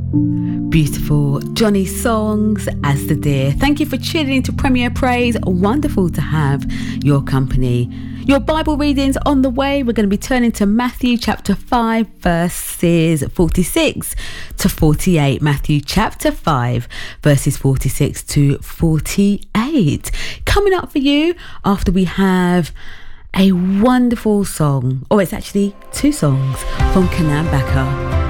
Beautiful Johnny Songs as the Deer. Thank you for tuning into Premier Praise. Wonderful to have your company. Your Bible readings on the way. We're going to be turning to Matthew chapter 5 verses 46 to 48. Matthew chapter 5 verses 46 to 48. Coming up for you after we have a wonderful song, or it's actually two songs from Kanan Baka.